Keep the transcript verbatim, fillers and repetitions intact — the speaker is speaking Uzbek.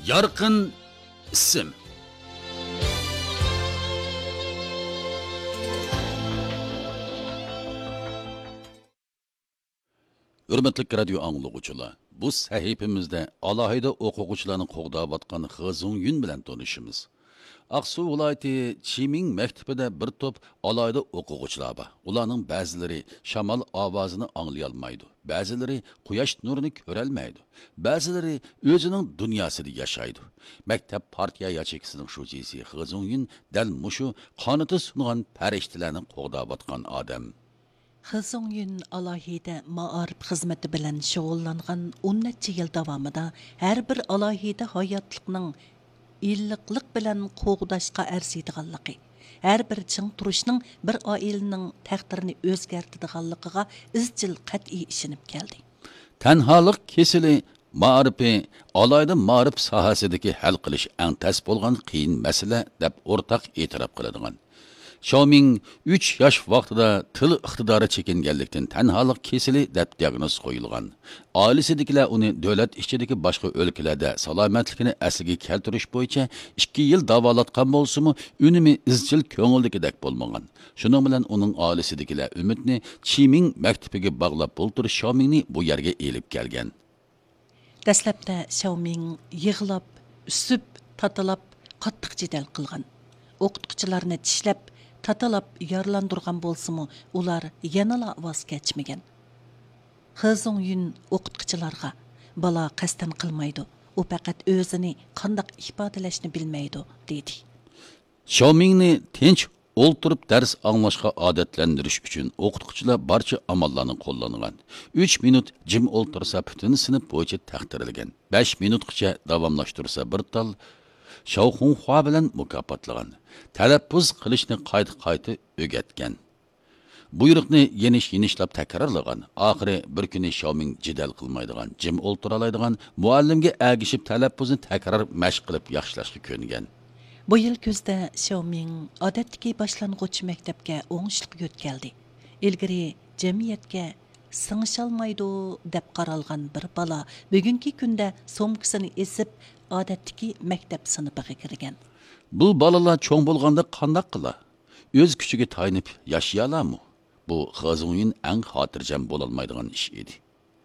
Yarqin ism. Hürmetlik radyo anlıqçılar, bu sahifimizde alohida o'quvchilarni qo'g'dayotgan Xizong Yun bilan tanishimiz. Aqsu viloyati Chiming maktabida bir to'p alohida o'quvchilar bor. Ularning ba'zilari shamol ovozini anglay olmaydi, ba'zilari quyosh nurini ko'ra olmaydi, ba'zilari o'zining dunyosida yashaydi. Maktab partiya yachekisining shujisi Xizong Yun dal mushu qonati sungan farishtalarni qo'g'dayotgan odam. Xizong Yun alohida ma'arif xizmati bilan shug'ullangan o'n necha yil davomida har bir alohida hayotlikning illiqlik bilan qo'g'dashga arziydiganligi, har bir ching turishning bir oilaning taqdirini o'zgartiradiganligiga izchil qat'iy ishinib keldi. Tanholik kesili ma'rifi alohida ma'rif sohasidagi hal qilish eng tas bo'lgan qiyin masala deb o'rtaq e'tirof qiladigan. Xiaoming uch yosh vaqtida til iqtidori chekinganlikdan tanholik kesili deb diagnoz qo'yilgan. Oilasidagilar uni davlat ichidagi boshqa o'lkalarda salomatligini asliga keltirish bo'yicha ikki yil davolatgan bo'lsa-mu, unimi izchil ko'ngildagidek bo'lmagan. Shuning bilan uning oilasidagilar umidni Chiming maktabiga bog'lab o'ltirish Xiaomingni bu yerga elib kelgan. Dastlabda Xiaoming yig'lab, usib, tatalab, qattiq jidal qilgan. O'qituvchilarni tishlab, tatalab yarlandırgan bolsumu, ular yanala voz kechmagan. Xizong Yun o'qituvchilarga bala qasdan qilmaydi, u faqat o'zini qanday ifodalashni bilmaydi, dedi. Xiaomingni tinch o'ltirib dars anglashga odatlantirish uchun o'qituvchilar barcha amallarni qo'llangan. uch minut jim o'ltirsa butun sinf bo'yicha taqdirilgan. besh minutgacha davomlashtirsa bir tal Xiaohunhua bilan mukofotlagan. Talaffuz qilishni qayta-qayta o'rgatgan. Buyruqni yenish-yenishlab takrorlagan. Oxiri bir kuni Xiaoming jidal qilmaydigan, jim o'ltira oladigan, muallimga agishib talaffuzni takror mashq qilib yaxshilashga ko'ngan. Bu yil kuzda Xiaoming odatdagi boshlang'ich maktabga o'ngishliq yo'tkaldi. Ilgari jamiyatga sing'isholmaydi deb qaralgan bir bola bugungi kunda somkasini esib odatdagi maktab sinifiga kirgan. Bu balalar cho'ng bo'lganda qanday qila? O'z kuchiga tayanib yashayalamu? Bu Xizong Yun eng xotirjam bo'lolmaydigan ish edi.